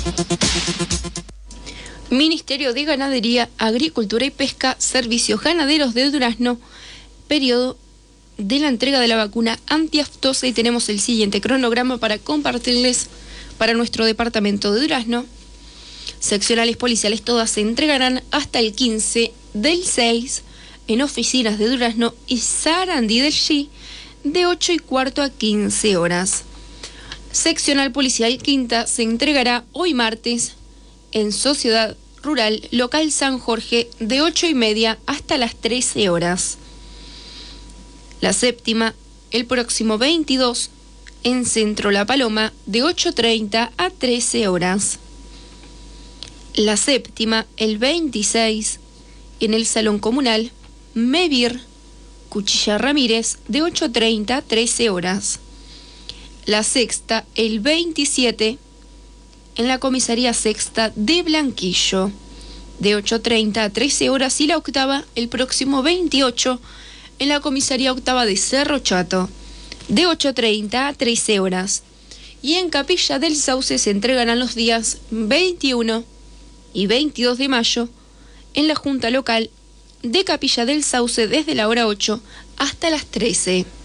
Ministerio de Ganadería, Agricultura y Pesca, Servicios Ganaderos de Durazno, periodo de la entrega de la vacuna antiaftosa, y tenemos el siguiente cronograma para compartirles para nuestro departamento de Durazno. Seccionales policiales todas se entregarán hasta el 15 del 6 en oficinas de Durazno y Sarandí del G de 8:15 a 15 horas. Seccional policial quinta se entregará hoy martes en Sociedad Rural Local San Jorge de 8:30 hasta las 13 horas. La séptima el próximo 22 en Centro La Paloma de 8:30 a 13 horas. La séptima el 26 en el Salón Comunal Mevir Cuchilla Ramírez de 8:30 a 13 horas. La sexta el 27 en la Comisaría Sexta de Blanquillo de 8:30 a 13 horas, y la octava el próximo 28 en la Comisaría Octava de Cerro Chato de 8:30 a 13 horas. Y en Capilla del Sauce se entregarán los días 21 y 22 de mayo en la Junta Local de Capilla del Sauce desde la hora 8 hasta las 13.